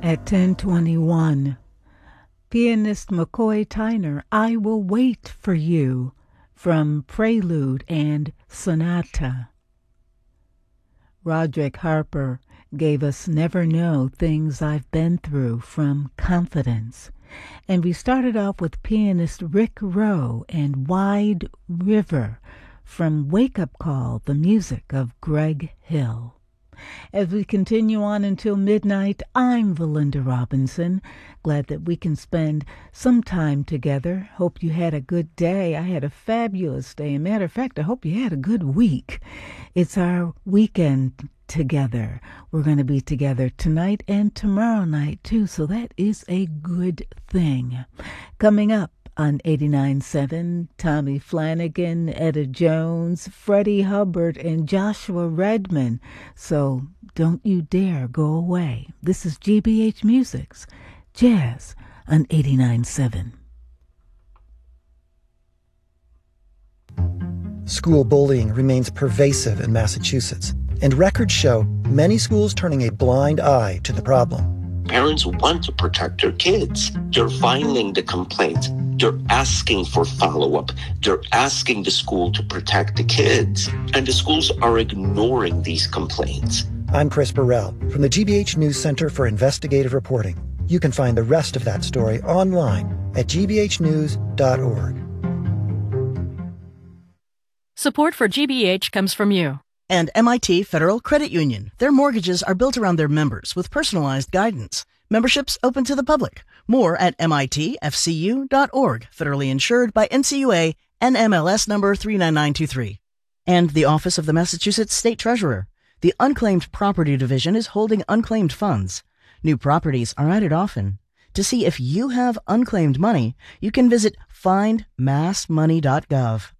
at 10:21. Pianist McCoy Tyner, I Will Wait for You, from Prelude and Sonata. Roderick Harper gave us Never Know Things I've Been Through, from Confidence. And we started off with pianist Rick Rowe and Wide River, from Wake Up Call, the music of Greg Hill. As we continue on until midnight, I'm Valinda Robinson. Glad that we can spend some time together. Hope you had a good day. I had a fabulous day. As a matter of fact, I hope you had a good week. It's our weekend together. We're going to be together tonight and tomorrow night, too, so that is a good thing. Coming up on 89.7, Tommy Flanagan, Etta Jones, Freddie Hubbard, and Joshua Redman. So don't you dare go away. This is GBH Music's Jazz on 89.7. School bullying remains pervasive in Massachusetts, and records show many schools turning a blind eye to the problem. Parents want to protect their kids. They're filing the complaints. They're asking for follow-up. They're asking the school to protect the kids. And the schools are ignoring these complaints. I'm Chris Burrell from the GBH News Center for Investigative Reporting. You can find the rest of that story online at gbhnews.org. Support for GBH comes from you. And MIT Federal Credit Union. Their mortgages are built around their members with personalized guidance. Memberships open to the public. More at mitfcu.org. Federally insured by NCUA, NMLS number 39923. And the Office of the Massachusetts State Treasurer. The Unclaimed Property Division is holding unclaimed funds. New properties are added often. To see if you have unclaimed money, you can visit findmassmoney.gov.